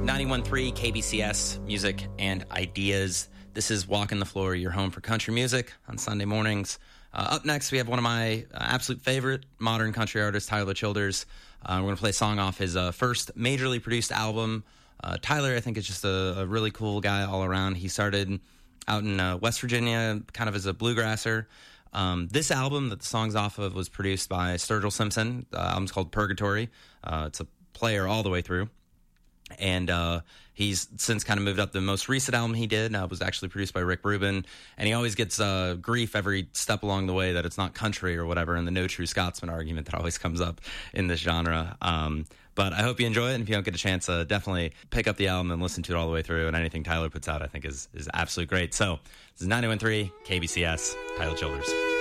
91.3 KBCS, music and ideas. This is Walking the Floor, your home for country music on Sunday mornings. Up next, we have one of my absolute favorite modern country artists, Tyler Childers. We're going to play a song off his first majorly produced album. Tyler, I think, is just a really cool guy all around. He started out in West Virginia, kind of as a bluegrasser. This album that the song's off of was produced by Sturgill Simpson. The album's called Purgatory. It's a player all the way through. And he's since kind of moved up. The most recent album he did was actually produced by Rick Rubin, and he always gets grief every step along the way that it's not country or whatever, and the no true Scotsman argument that always comes up in this genre. But I hope you enjoy it, and if you don't get a chance, definitely pick up the album and listen to it all the way through, and anything Tyler puts out I think is absolutely great. So this is 91.3 KBCS, Tyler Childers.